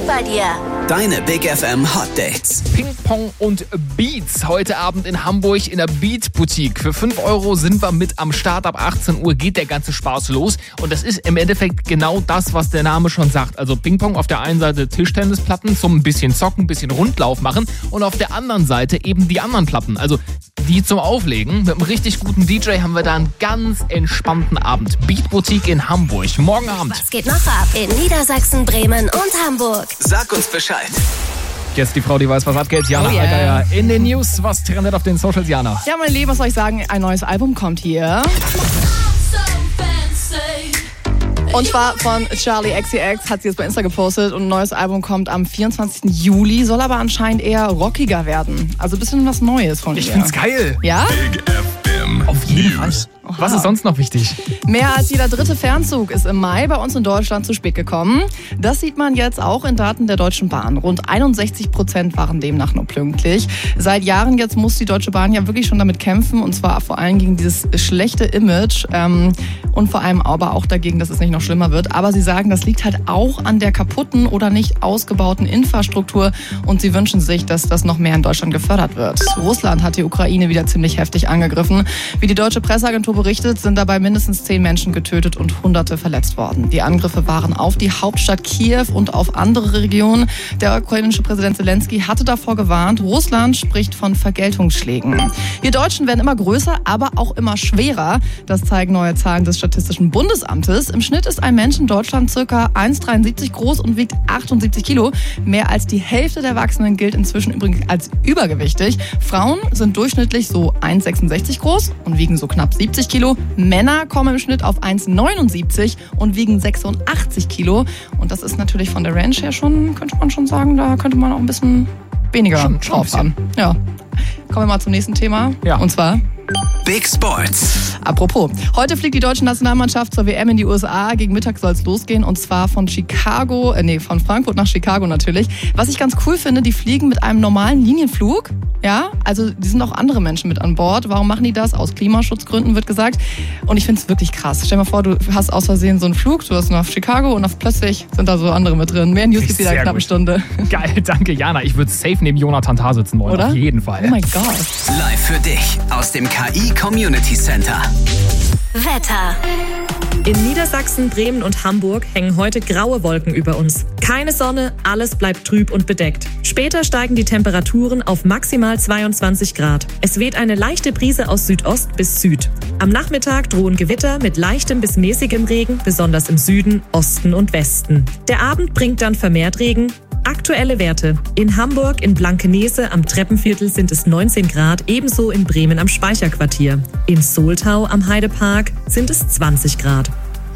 bei dir. Deine Big FM Hot Dates. Ping-Pong und Beats. Heute Abend in Hamburg in der Beat Boutique. Für 5 € sind wir mit am Start. Ab 18 Uhr geht der ganze Spaß los. Und das ist im Endeffekt genau das, was der Name schon sagt. Also Ping-Pong auf der einen Seite Tischtennisplatten zum ein bisschen zocken, ein bisschen Rundlauf machen. Und auf der anderen Seite eben die anderen Platten. Also die zum Auflegen. Mit einem richtig guten DJ haben wir da einen ganz entspannten Abend. Beat Boutique in Hamburg. Morgen Abend. Was geht noch ab in Niedersachsen, Bremen und Hamburg? Sag uns Bescheid. Jetzt die Frau, die weiß, was abgeht. Jana Altaier in den News. Was trendet auf den Socials, Jana? Ja, mein Lieben, was soll ich sagen? Ein neues Album kommt hier. Und zwar von Charli XCX, hat sie jetzt bei Insta gepostet, und ein neues Album kommt am 24. Juli, soll aber anscheinend eher rockiger werden. Also ein bisschen was Neues von ihr. Ich find's geil. Ja? Big FM Auf jeden Fall. News. Was ist sonst noch wichtig? Mehr als jeder dritte Fernzug ist im Mai bei uns in Deutschland zu spät gekommen. Das sieht man jetzt auch in Daten der Deutschen Bahn. Rund 61% waren demnach nur pünktlich. Seit Jahren jetzt muss die Deutsche Bahn ja wirklich schon damit kämpfen, und zwar vor allem gegen dieses schlechte Image und vor allem aber auch dagegen, dass es nicht noch schlimmer wird. Aber sie sagen, das liegt halt auch an der kaputten oder nicht ausgebauten Infrastruktur, und sie wünschen sich, dass das noch mehr in Deutschland gefördert wird. Russland hat die Ukraine wieder ziemlich heftig angegriffen. Wie die deutsche Presseagentur berichtet, sind dabei mindestens 10 Menschen getötet und Hunderte verletzt worden. Die Angriffe waren auf die Hauptstadt Kiew und auf andere Regionen. Der ukrainische Präsident Zelensky hatte davor gewarnt. Russland spricht von Vergeltungsschlägen. Wir Deutschen werden immer größer, aber auch immer schwerer. Das zeigen neue Zahlen des Statistischen Bundesamtes. Im Schnitt ist ein Mensch in Deutschland ca. 1,73 groß und wiegt 78 Kilo. Mehr als die Hälfte der Erwachsenen gilt inzwischen übrigens als übergewichtig. Frauen sind durchschnittlich so 1,66 groß und wiegen so knapp 70 Kilo. Männer kommen im Schnitt auf 1,79 und wiegen 86 Kilo. Und das ist natürlich von der Range her schon, könnte man schon sagen, da könnte man auch ein bisschen weniger drauf haben. Ja. Kommen wir mal zum nächsten Thema. Ja. Und zwar Big Sports. apropos, heute fliegt die deutsche Nationalmannschaft zur WM in die USA. Gegen Mittag soll es losgehen, und zwar von Frankfurt nach Chicago natürlich. Was ich ganz cool finde, die fliegen mit einem normalen Linienflug. Ja, also die sind auch andere Menschen mit an Bord. Warum machen die das? Aus Klimaschutzgründen wird gesagt. Und ich finde es wirklich krass. Stell dir mal vor, du hast aus Versehen so einen Flug, du hast nach Chicago und plötzlich sind da so andere mit drin. Mehr News gibt es in einer knappen Stunde. Geil, danke Jana. Ich würde safe neben Jonathan Tah sitzen wollen. Oder? Auf jeden Fall. Oh mein Gott. Live für dich aus dem KI Community Center. Wetter. In Niedersachsen, Bremen und Hamburg hängen heute graue Wolken über uns. Keine Sonne, alles bleibt trüb und bedeckt. Später steigen die Temperaturen auf maximal 22 Grad. Es weht eine leichte Brise aus Südost bis Süd. Am Nachmittag drohen Gewitter mit leichtem bis mäßigem Regen, besonders im Süden, Osten und Westen. Der Abend bringt dann vermehrt Regen. Aktuelle Werte. In Hamburg in Blankenese am Treppenviertel sind es 19 Grad, ebenso in Bremen am Speicherquartier. In Soltau am Heidepark sind es 20 Grad.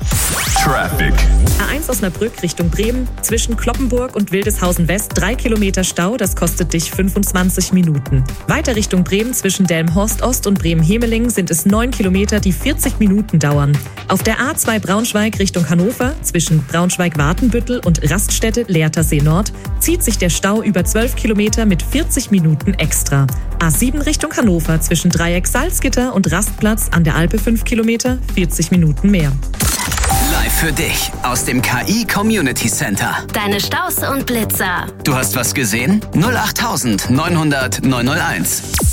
Traffic. A1 Osnabrück Richtung Bremen, zwischen Kloppenburg und Wildeshausen West 3 Kilometer Stau, das kostet dich 25 Minuten. Weiter Richtung Bremen zwischen Delmenhorst Ost und Bremen-Hemeling sind es 9 Kilometer, die 40 Minuten dauern. Auf der A2 Braunschweig Richtung Hannover, zwischen Braunschweig-Wartenbüttel und Raststätte Lehrtersee Nord, zieht sich der Stau über 12 Kilometer mit 40 Minuten extra. A7 Richtung Hannover, zwischen Dreieck Salzgitter und Rastplatz an der Alpe 5 Kilometer, 40 Minuten mehr. Live für dich aus dem KI Community Center. Deine Staus und Blitzer. Du hast was gesehen? 08900 901.